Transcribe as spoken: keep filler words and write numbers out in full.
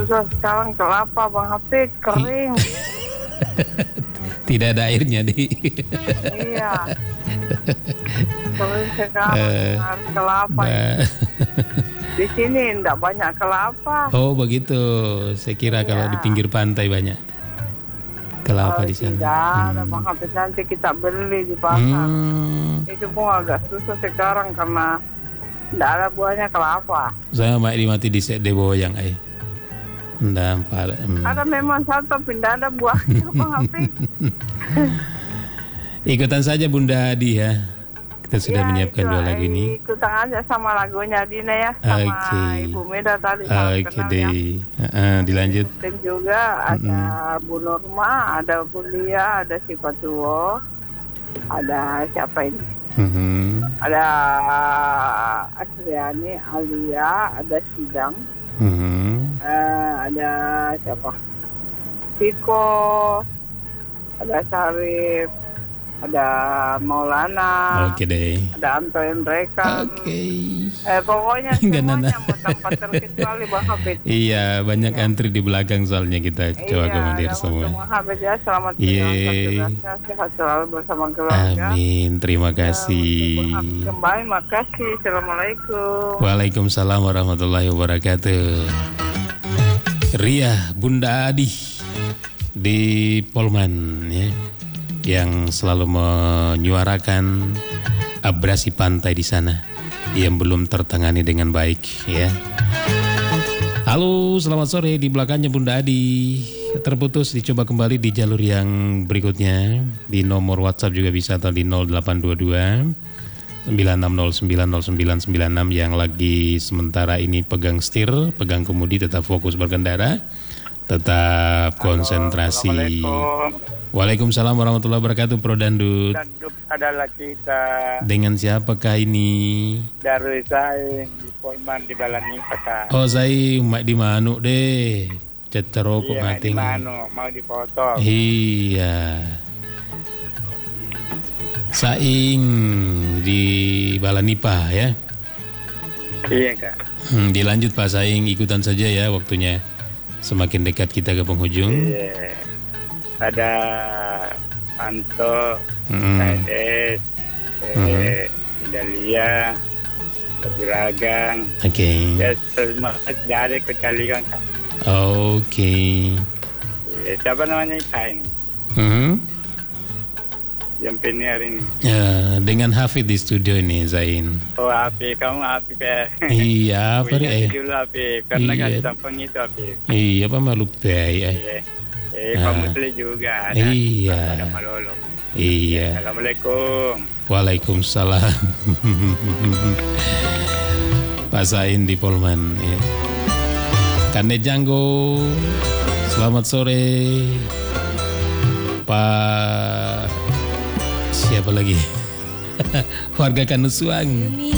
susah sekarang kelapa Bang Hafid, kering. Tidak ada airnya di. Iya. Kering sekarang uh, harus kelapa. Ba- Di sini enggak banyak kelapa. oh begitu. Saya kira iya. Kalau di pinggir pantai banyak kelapa oh, di sana. Tidak ada hmm. Bang Hafid, nanti kita beli di pasar. Hmm. Itu pun agak susah sekarang karena tidak ada buahnya kelapa. Saya mak mati di sede boyang ay. Ndak pala. Hmm. Ada memang satu pindah ada buahnya Bang Hafid. Ikutan saja Bunda Adi ya. Kita sudah ya, menyiapkan itu, dua lagu ini. Ikutan aja sama lagunya Dina ya, sama okay. Ibu Meda tadi. Oke okay, deh. Ya. Uh, dilanjut. Dan juga ada mm-hmm. Bu Norma, ada Bu Lia, ada si Patuwo, ada siapa ini? Mm-hmm. Ada Asriani, Alia, ada Sidang, mm-hmm. uh, ada siapa? Tiko, ada Sarif, ada Maulana, oke okay, deh. Ada Antoine Rekan. Oke. Okay. Eh pokoknya semuanya mau tanpa terkecuali Bang Hafid. Iya, banyak iya. antri di belakang soalnya kita coba iya, komandir semua. Bang Hafid ya, selamat yeah. sehat selalu bersama keluarga. Amin, terima kasih. Ya, kembali, makasih. Assalamualaikum. Waalaikumsalam warahmatullahi wabarakatuh. Ria Bunda Adi di Polman ya, yang selalu menyuarakan abrasi pantai di sana yang belum tertangani dengan baik ya. Halo, selamat sore. Di belakangnya Bunda Adi terputus, dicoba kembali di jalur yang berikutnya. Di nomor WhatsApp juga bisa, atau di nol delapan dua dua sembilan enam nol sembilan nol sembilan sembilan enam yang lagi sementara ini pegang setir, pegang kemudi, tetap fokus berkendara, tetap konsentrasi. Waalaikumsalam warahmatullahi wabarakatuh, Pro Dandut. Dandut adalah kita. Dengan siapakah ini? Dari Saing di Polman di Balanipa. Oh, Saing mak di Manu deh. Ceterokok iya, mating. Di Manu mau dipotong. Iya. Saing di Balanipa ya. Iya Kak. Hmm, dilanjut Pak Saing, ikutan saja ya waktunya. Semakin dekat kita ke penghujung. Iya. Ada Anto, mm-hmm. K S, eh, Dalia, Juragan. Oke. Okay. Ya semua dari kecalikan Kak. Oke. Okay. Ya, siapa namanya Kain? Mm-hmm. Yang penyiar ini. Ya, dengan Hafid di studio ini, Zain. Oh, Hafid, kamu Hafid ya? Iya, apa eh? Dulu Hafid, karena iya. Kasih tampang itu Hafid. Iya, apa malu pe? Iya. Eh, Pak Musli juga ada. Iya. Ada Malolo. Iya. Assalamualaikum. Waalaikumsalam. Pak Zain di Polman. Ya. Kande Janggo. Selamat sore. Pak siapa lagi? Warga Kanusuang.